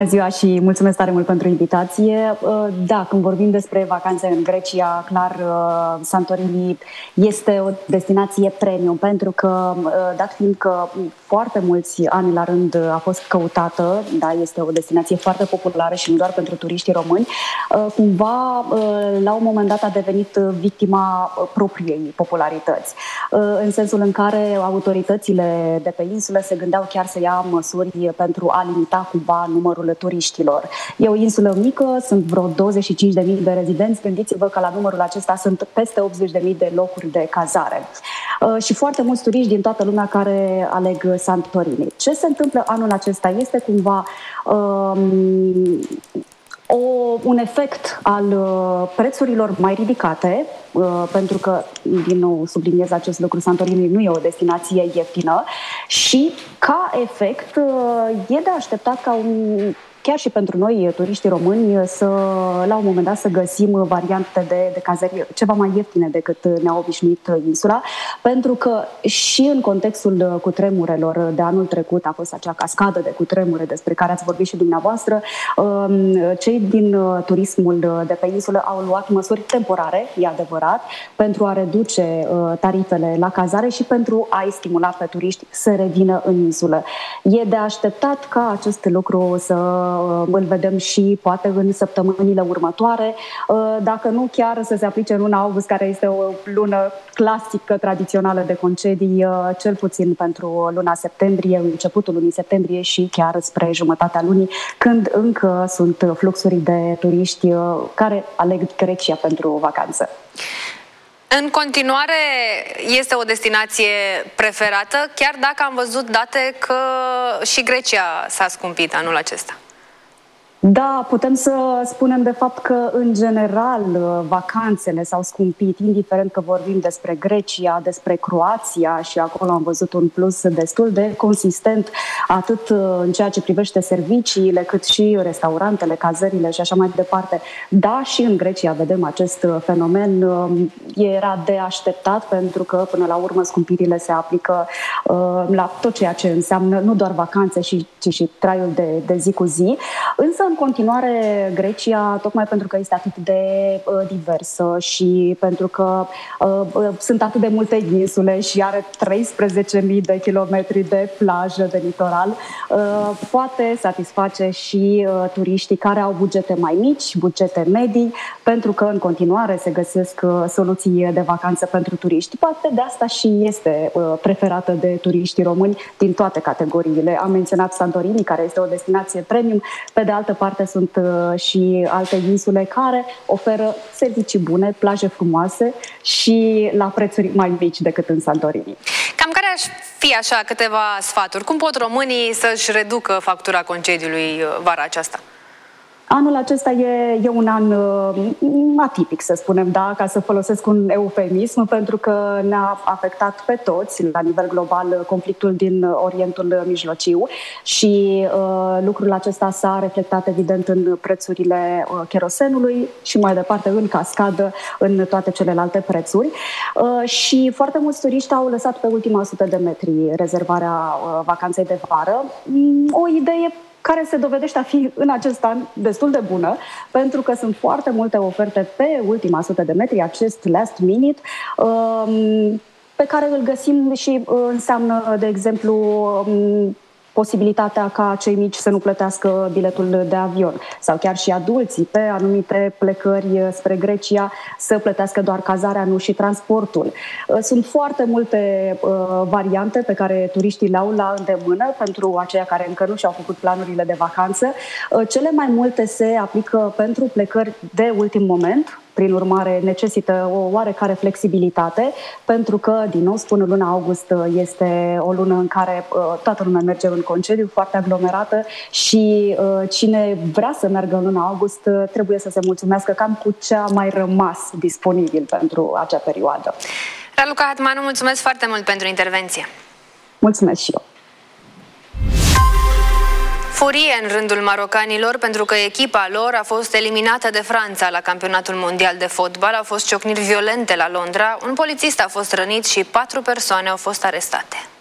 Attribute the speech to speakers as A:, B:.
A: Ziua și mulțumesc tare mult pentru invitație. Da, când vorbim despre vacanțe în Grecia, clar, Santorini este o destinație premium, pentru că, dat fiind că foarte mulți ani la rând a fost căutată, da, este o destinație foarte populară și nu doar pentru turiștii români, cumva, la un moment dat a devenit victima propriei popularități, în sensul în care autoritățile de pe insulă se gândeau chiar să ia măsuri pentru a limita cumva numărul turiștilor. E o insulă mică, sunt vreo 25.000 de rezidenți. Gândiți-vă că la numărul acesta sunt peste 80.000 de locuri de cazare. Și foarte mulți turiști din toată lumea care aleg Santorini. Ce se întâmplă anul acesta este cumva un efect al prețurilor mai ridicate, pentru că, din nou subliniez acest lucru, Santorini nu e o destinație ieftină și, ca efect, e de așteptat ca chiar și pentru noi, turiștii români, la un moment dat să găsim variante de cazări ceva mai ieftine decât ne-a obișnuit insula, pentru că și în contextul cutremurelor de anul trecut a fost acea cascadă de cutremure despre care ați vorbit și dumneavoastră, cei din turismul de pe insulă au luat măsuri temporare, e adevărat, pentru a reduce tarifele la cazare și pentru a-i stimula pe turiști să revină în insulă. E de așteptat ca acest lucru să îl vedem și poate în săptămânile următoare, dacă nu chiar să se aplice în luna august, care este o lună clasică, tradițională de concedii, cel puțin pentru luna septembrie, începutul lunii septembrie și chiar spre jumătatea lunii, când încă sunt fluxuri de turiști care aleg Grecia pentru vacanță.
B: În continuare, este o destinație preferată, chiar dacă am văzut date că și Grecia s-a scumpit anul acesta.
A: Da, putem să spunem de fapt că, în general, vacanțele s-au scumpit, indiferent că vorbim despre Grecia, despre Croația, și acolo am văzut un plus destul de consistent, atât în ceea ce privește serviciile, cât și restaurantele, cazările și așa mai departe. Da, și în Grecia vedem acest fenomen. Era de așteptat, pentru că, până la urmă, scumpirile se aplică la tot ceea ce înseamnă nu doar vacanțe, ci și traiul de zi cu zi. Însă, în continuare, Grecia, tocmai pentru că este atât de diversă și pentru că sunt atât de multe insule și are 13.000 de kilometri de plajă, de litoral, poate satisface și turiștii care au bugete mai mici, bugete medii, pentru că în continuare se găsesc soluții de vacanță pentru turiști. Poate de asta și este preferată de turiștii români din toate categoriile. Am menționat Santorini, care este o destinație premium. Pe de altă parte sunt și alte insule care oferă servicii bune, plaje frumoase și la prețuri mai mici decât în Santorini.
B: Cam care aș fi așa câteva sfaturi? Cum pot românii să-și reducă factura concediului vara aceasta?
A: Anul acesta e un an atipic, să spunem, da, ca să folosesc un eufemism, pentru că ne-a afectat pe toți, la nivel global, conflictul din Orientul Mijlociu și lucrul acesta s-a reflectat, evident, în prețurile cherosenului și mai departe în cascadă în toate celelalte prețuri. Și foarte mulți turiști au lăsat pe ultima 100 de metri rezervarea vacanței de vară. O idee care se dovedește a fi în acest an destul de bună, pentru că sunt foarte multe oferte pe ultima 100 de metri, acest last minute, pe care îl găsim și înseamnă, de exemplu, posibilitatea ca cei mici să nu plătească biletul de avion sau chiar și adulții pe anumite plecări spre Grecia să plătească doar cazarea, nu și transportul. Sunt foarte multe variante pe care turiștii le au la îndemână pentru aceia care încă nu și-au făcut planurile de vacanță. Cele mai multe se aplică pentru plecări de ultim moment. Prin urmare, necesită o oarecare flexibilitate, pentru că, din nou spun, luna august este o lună în care toată lumea merge în concediu, foarte aglomerată și cine vrea să meargă în luna august trebuie să se mulțumească cam cu ce a mai rămas disponibil pentru acea perioadă.
B: Raluca Hatmanu, mulțumesc foarte mult pentru intervenție.
A: Mulțumesc și eu.
B: Furie în rândul marocanilor pentru că echipa lor a fost eliminată de Franța la campionatul mondial de fotbal. Au fost ciocniri violente la Londra, un polițist a fost rănit și 4 persoane au fost arestate.